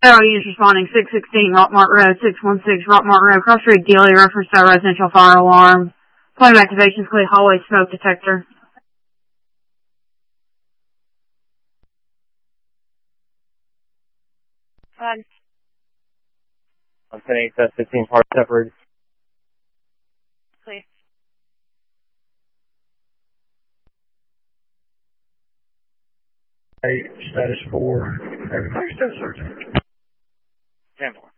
Federal units responding 616 Rockmart Road, 616 Rockmart Road, Cross Street Dealey, reference to residential fire alarm. Point of activation, clear hallway smoke detector. On 10-8-15 Park Shepherd. Please. Hey, status 4. Everybody's still searching. 10-4.